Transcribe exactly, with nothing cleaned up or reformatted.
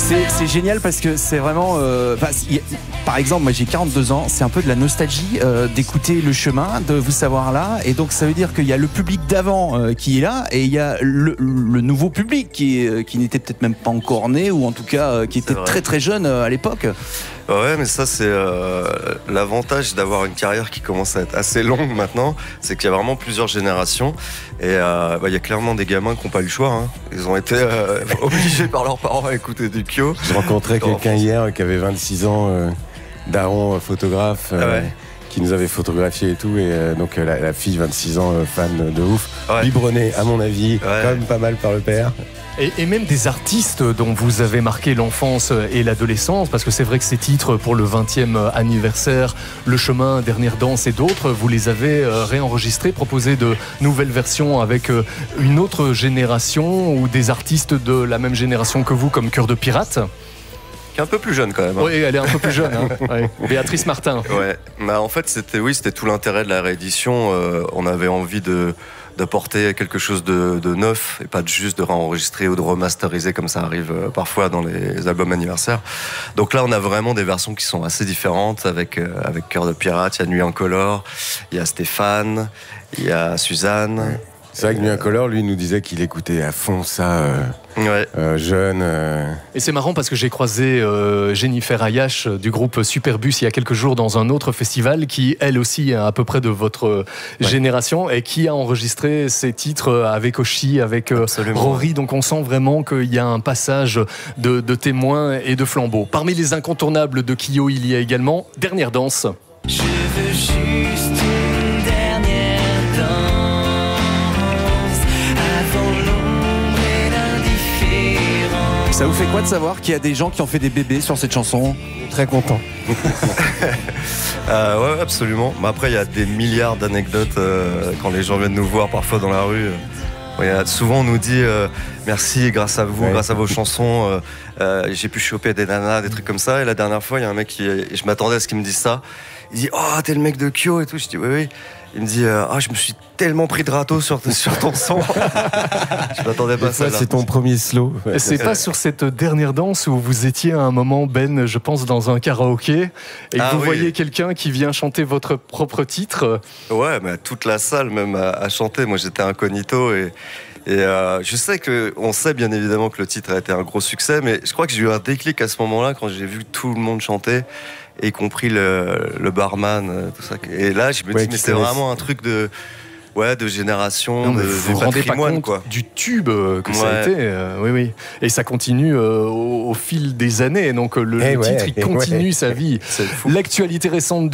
C'est génial parce que c'est vraiment... Euh, y a, par exemple, moi j'ai quarante-deux ans, c'est un peu de la nostalgie euh, d'écouter Le Chemin, de Vous savoir là. Et donc ça veut dire qu'il y a le public d'avant euh, qui est là et il y a le, le nouveau public qui, est, qui n'était peut-être même pas encore né ou en tout cas euh, qui était très très jeune euh, à l'époque. Ouais, mais ça c'est euh, l'avantage d'avoir une carrière qui commence à être assez longue maintenant, c'est qu'il y a vraiment plusieurs générations et euh, bah, il y a clairement des gamins qui n'ont pas eu le choix. Hein. Ils ont été euh, obligés par leurs parents à écouter du Kyo. Je rencontrais quelqu'un hier qui avait vingt-six ans, euh, daron photographe. Euh, ah ouais. Qui nous avait photographié et tout, et euh, donc la, la fille vingt-six ans, euh, fan de ouf, ouais. Biberonnée à mon avis, ouais. Comme pas mal par le père. Et, et même des artistes dont vous avez marqué l'enfance et l'adolescence, parce que c'est vrai que ces titres pour le vingtième anniversaire, Le Chemin, Dernière Danse et d'autres, vous les avez euh, réenregistrés, proposé de nouvelles versions avec euh, une autre génération ou des artistes de la même génération que vous, comme Cœur de Pirate. Un peu plus jeune quand même. Hein. Oui, elle est un peu plus jeune. Hein. Ouais. Béatrice Martin. Ouais. Bah, en fait, c'était oui, c'était tout l'intérêt de la réédition. Euh, on avait envie de d'apporter quelque chose de, de neuf et pas juste de réenregistrer ou de remasteriser comme ça arrive euh, parfois dans les albums anniversaires. Donc là, on a vraiment des versions qui sont assez différentes avec euh, avec Cœur de Pirate. Il y a Nuit Incolore, il y a Stéphane, il y a Suzanne. Ouais. C'est vrai que Nuit Incolore, lui, nous disait qu'il écoutait à fond ça, euh, ouais. euh, jeune. Euh... Et c'est marrant parce que j'ai croisé euh, Jennifer Ayash du groupe Superbus il y a quelques jours dans un autre festival qui, elle aussi, est à peu près de votre ouais. génération et qui a enregistré ses titres avec Oshi, avec euh, Rory. Donc on sent vraiment qu'il y a un passage de, de témoins et de flambeaux. Parmi les incontournables de Kyo, il y a également Dernière Danse. Je veux juste... Ça vous fait quoi de savoir qu'il y a des gens qui ont fait des bébés sur cette chanson? Très content. euh, ouais, absolument. Mais après, il y a des milliards d'anecdotes euh, quand les gens viennent nous voir parfois dans la rue. Euh, souvent, on nous dit euh, merci, grâce à vous, ouais. grâce à vos chansons, euh, euh, j'ai pu choper des nanas, des trucs comme ça. Et la dernière fois, il y a un mec qui, je m'attendais à ce qu'il me dise ça. Il dit oh, t'es le mec de Kyo et tout. Je dis oui, oui. Il me dit ah, je me suis tellement pris de râteau sur, sur ton son. Je m'attendais pas à ça. C'est ton premier slow. Ouais. C'est pas sur cette Dernière Danse où vous étiez à un moment, Ben, je pense, dans un karaoké et ah, que vous oui. voyez quelqu'un qui vient chanter votre propre titre. Ouais, mais toute la salle même a, a chanté. Moi, j'étais incognito et. Et euh, je sais que, on sait bien évidemment que le titre a été un gros succès, mais je crois que j'ai eu un déclic à ce moment-là quand j'ai vu tout le monde chanter, y compris le, le barman, tout ça. Et là, je me ouais, dis, mais c'est vraiment un truc de, ouais, de génération, non, de, vous ne vous rendez pas compte quoi. Du tube que ouais. ça a été. Euh, oui, oui. Et ça continue euh, au, au fil des années. Donc le, le ouais, titre, il continue ouais. sa vie. L'actualité récente de